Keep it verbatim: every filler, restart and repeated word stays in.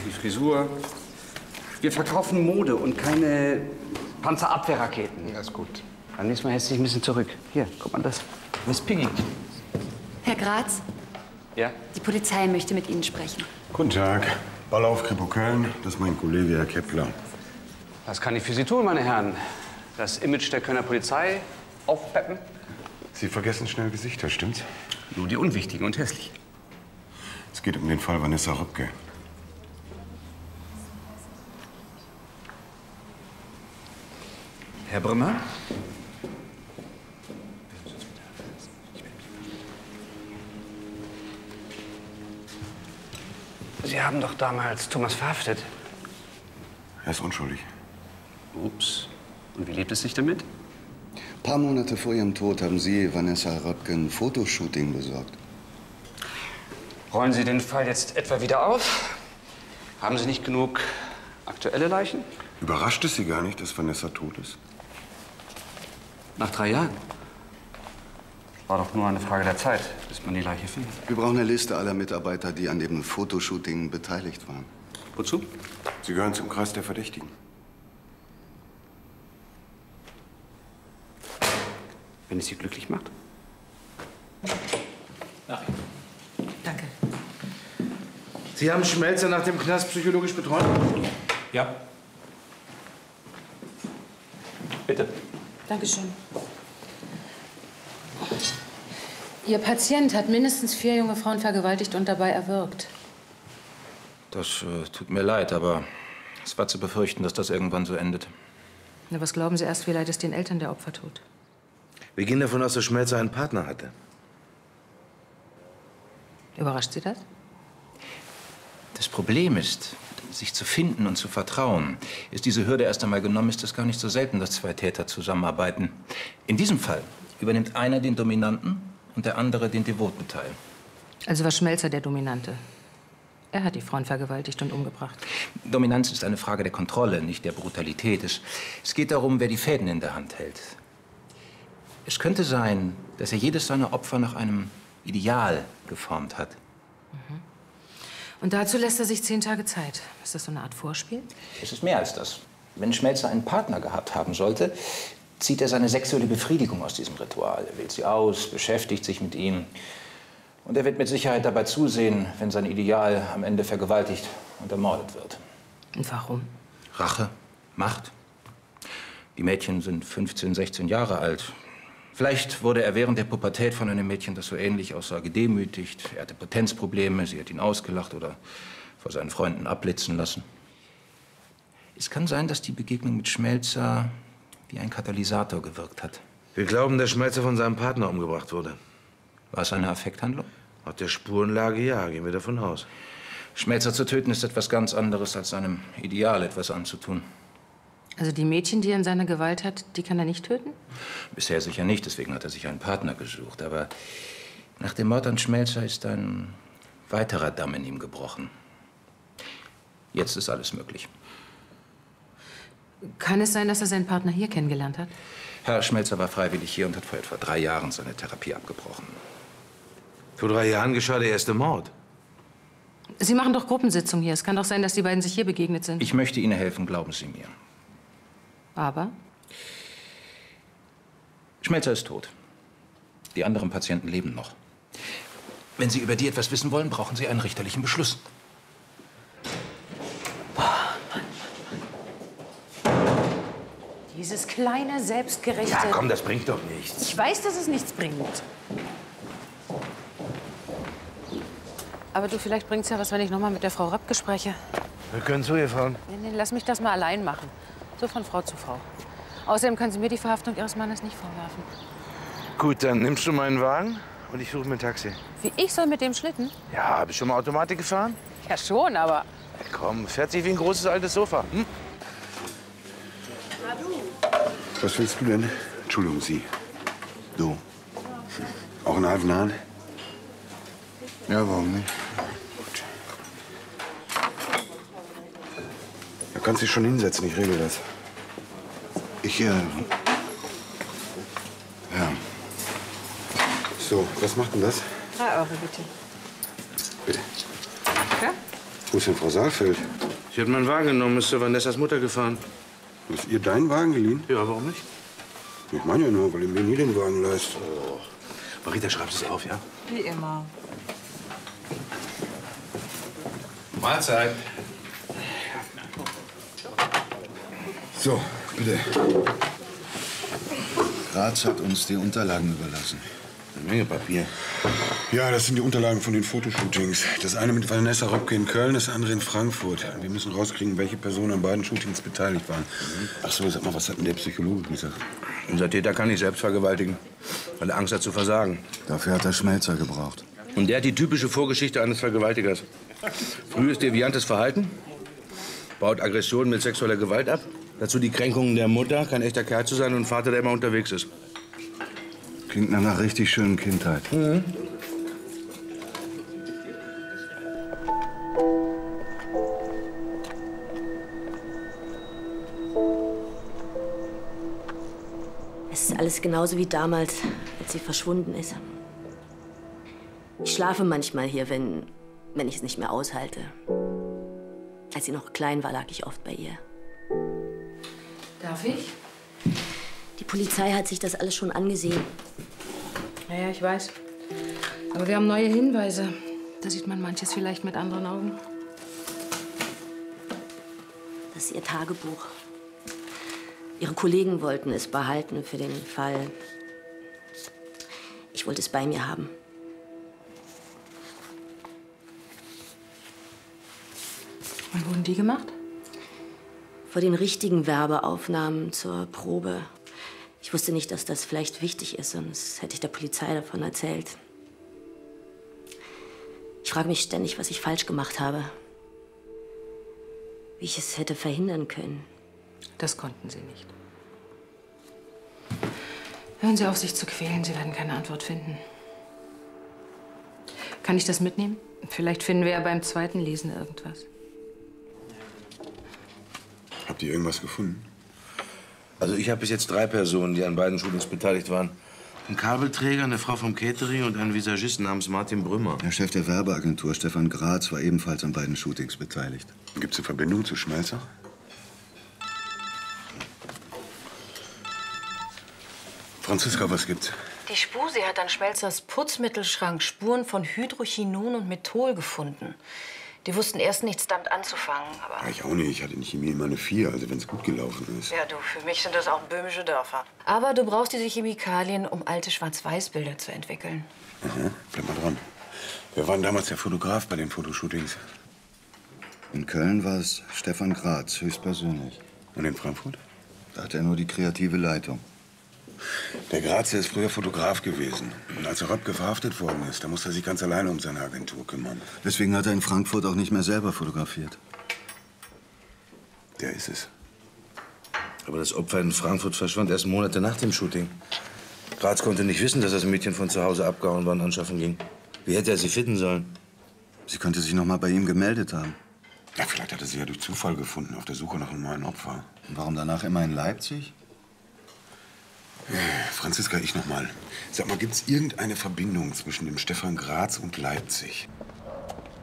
die Frisur. Wir verkaufen Mode und keine Panzerabwehrraketen. Das ist gut. Beim nächsten Mal hältst du dich ein bisschen zurück. Hier, guck mal das. Das ist Piggy. Herr Graz? Ja? Die Polizei möchte mit Ihnen sprechen. Guten Tag. Ballauf, Kripo Köln. Das ist mein Kollege, Herr Kepler. Was kann ich für Sie tun, meine Herren? Das Image der Kölner Polizei aufpeppen? Sie vergessen schnell Gesichter, stimmt's? Nur die unwichtigen und hässlichen. Es geht um den Fall Vanessa Röpke. Herr Brümmer? Sie haben doch damals Thomas verhaftet. Er ist unschuldig. Ups. Und wie lebt es sich damit? Ein paar Monate vor ihrem Tod haben Sie Vanessa Röpke ein Fotoshooting besorgt. Rollen Sie den Fall jetzt etwa wieder auf? Haben Sie nicht genug aktuelle Leichen? Überrascht es Sie gar nicht, dass Vanessa tot ist? Nach drei Jahren. War doch nur eine Frage der Zeit, bis man die Leiche findet. Wir brauchen eine Liste aller Mitarbeiter, die an dem Fotoshooting beteiligt waren. Wozu? Sie gehören zum Kreis der Verdächtigen. Wenn es Sie glücklich macht. Ach. Danke. Sie haben Schmelzer nach dem Knast psychologisch betreut? Ja. Bitte. Dankeschön. Ihr Patient hat mindestens vier junge Frauen vergewaltigt und dabei erwürgt. Das äh, tut mir leid, aber es war zu befürchten, dass das irgendwann so endet. Na, was glauben Sie erst, wie leid es den Eltern der Opfer tut? Wir gehen davon aus, dass Schmelzer einen Partner hatte. Überrascht Sie das? Das Problem ist, sich zu finden und zu vertrauen. Ist diese Hürde erst einmal genommen, ist es gar nicht so selten, dass zwei Täter zusammenarbeiten. In diesem Fall übernimmt einer den Dominanten und der andere den devoten Teil. Also war Schmelzer der Dominante. Er hat die Frauen vergewaltigt und umgebracht. Dominanz ist eine Frage der Kontrolle, nicht der Brutalität. Es, es geht darum, wer die Fäden in der Hand hält. Es könnte sein, dass er jedes seiner Opfer nach einem Ideal geformt hat. Mhm. Und dazu lässt er sich zehn Tage Zeit. Ist das so eine Art Vorspiel? Es ist mehr als das. Wenn Schmelzer einen Partner gehabt haben sollte, zieht er seine sexuelle Befriedigung aus diesem Ritual. Er wählt sie aus, beschäftigt sich mit ihm. Und er wird mit Sicherheit dabei zusehen, wenn sein Ideal am Ende vergewaltigt und ermordet wird. Und warum? Rache, Macht. Die Mädchen sind fünfzehn, sechzehn Jahre alt. Vielleicht wurde er während der Pubertät von einem Mädchen, das so ähnlich aussah, gedemütigt. Er hatte Potenzprobleme, sie hat ihn ausgelacht oder vor seinen Freunden abblitzen lassen. Es kann sein, dass die Begegnung mit Schmelzer wie ein Katalysator gewirkt hat. Wir glauben, dass Schmelzer von seinem Partner umgebracht wurde. War es eine Affekthandlung? Nach der Spurenlage ja, gehen wir davon aus. Schmelzer zu töten ist etwas ganz anderes, als seinem Ideal etwas anzutun. Also die Mädchen, die er in seiner Gewalt hat, die kann er nicht töten? Bisher sicher nicht, deswegen hat er sich einen Partner gesucht. Aber nach dem Mord an Schmelzer ist ein weiterer Damm in ihm gebrochen. Jetzt ist alles möglich. Kann es sein, dass er seinen Partner hier kennengelernt hat? Herr Schmelzer war freiwillig hier und hat vor etwa drei Jahren seine Therapie abgebrochen. Vor drei Jahren geschah der erste Mord. Sie machen doch Gruppensitzungen hier. Es kann doch sein, dass die beiden sich hier begegnet sind. Ich möchte Ihnen helfen, glauben Sie mir. Aber? Schmelzer ist tot. Die anderen Patienten leben noch. Wenn Sie über die etwas wissen wollen, brauchen Sie einen richterlichen Beschluss. Dieses kleine, selbstgerechte... Ja, komm, das bringt doch nichts. Ich weiß, dass es nichts bringt. Aber du, vielleicht bringt's ja was, wenn ich noch mal mit der Frau Röpke spreche. Wir können zu ihr fahren. Nee, nee, lass mich das mal allein machen. So von Frau zu Frau. Außerdem können Sie mir die Verhaftung Ihres Mannes nicht vorwerfen. Gut, dann nimmst du meinen Wagen und ich suche mir ein Taxi. Wie, ich soll mit dem Schlitten? Ja, bist du schon mal Automatik gefahren? Ja, schon, aber... Ja, komm, fährt sich wie ein großes altes Sofa. Hm? Was willst du denn? Entschuldigung, Sie. Du. Auch einen halben Hahn? Ja, warum nicht? Gut. Da kannst du dich schon hinsetzen, ich regel das. Ich, äh... Ja. So, was macht denn das? Drei Euro, bitte. Bitte. Ja? Wo ist denn Frau Saalfeld? Sie hat meinen Wagen genommen, ist zu Vanessas Mutter gefahren. Hast ihr deinen Wagen geliehen? Ja, warum nicht? Ich meine ja nur, weil ihr mir nie den Wagen leist. Oh. Marita, schreibst du es auf, ja? Wie immer. Mahlzeit. So, bitte. Graz hat uns die Unterlagen überlassen. Eine Menge Papier. Ja, das sind die Unterlagen von den Fotoshootings. Das eine mit Vanessa Robke in Köln, das andere in Frankfurt. Wir müssen rauskriegen, welche Personen an beiden Shootings beteiligt waren. Ach so, sag mal, was hat denn der Psychologe gesagt? Unser Täter kann nicht selbst vergewaltigen, weil er Angst hat zu versagen. Dafür hat er Schmelzer gebraucht. Und der hat die typische Vorgeschichte eines Vergewaltigers. Frühes deviantes Verhalten, baut Aggressionen mit sexueller Gewalt ab. Dazu die Kränkungen der Mutter, kein echter Kerl zu sein und ein Vater, der immer unterwegs ist. Klingt nach einer richtig schönen Kindheit. Mhm. Es ist alles genauso wie damals, als sie verschwunden ist. Ich schlafe manchmal hier, wenn, wenn ich es nicht mehr aushalte. Als sie noch klein war, lag ich oft bei ihr. Darf ich? Die Polizei hat sich das alles schon angesehen. Ja, ja, ich weiß. Aber wir haben neue Hinweise. Da sieht man manches vielleicht mit anderen Augen. Das ist ihr Tagebuch. Ihre Kollegen wollten es behalten für den Fall. Ich wollte es bei mir haben. Wann wurden die gemacht? Vor den richtigen Werbeaufnahmen zur Probe. Ich wusste nicht, dass das vielleicht wichtig ist, sonst hätte ich der Polizei davon erzählt. Ich frage mich ständig, was ich falsch gemacht habe. Wie ich es hätte verhindern können. Das konnten Sie nicht. Hören Sie auf, sich zu quälen. Sie werden keine Antwort finden. Kann ich das mitnehmen? Vielleicht finden wir ja beim zweiten Lesen irgendwas. Habt ihr irgendwas gefunden? Also ich habe bis jetzt drei Personen, die an beiden Shootings beteiligt waren. Ein Kabelträger, eine Frau vom Catering und einen Visagisten namens Martin Brümmer. Der Chef der Werbeagentur, Stefan Graz, war ebenfalls an beiden Shootings beteiligt. Gibt es eine Verbindung zu Schmelzer? Franziska, was gibt's? Die Spusi hat an Schmelzers Putzmittelschrank Spuren von Hydrochinon und Methol gefunden. Die wussten erst nichts damit anzufangen, aber... Ja, ich auch nicht. Ich hatte nicht Chemie immer eine vier, also wenn es gut gelaufen ist. Ja, du, für mich sind das auch böhmische Dörfer. Aber du brauchst diese Chemikalien, um alte Schwarz-Weiß-Bilder zu entwickeln. Aha, bleib mal dran. Wer war denn damals der Fotograf bei den Fotoshootings? In Köln war es Stefan Graz, höchstpersönlich. Und in Frankfurt? Da hat er nur die kreative Leitung. Der Graz, der ist früher Fotograf gewesen. Und als er Röpke verhaftet worden ist, da musste er sich ganz alleine um seine Agentur kümmern. Deswegen hat er in Frankfurt auch nicht mehr selber fotografiert. Der ist es. Aber das Opfer in Frankfurt verschwand erst Monate nach dem Shooting. Graz konnte nicht wissen, dass das Mädchen von zu Hause abgehauen war und anschaffen ging. Wie hätte er sie finden sollen? Sie könnte sich noch mal bei ihm gemeldet haben. Ja, vielleicht hat er sie ja durch Zufall gefunden, auf der Suche nach einem neuen Opfer. Und warum danach immer in Leipzig? Franziska, ich noch mal. Sag mal, gibt's irgendeine Verbindung zwischen dem Stefan Graz und Leipzig?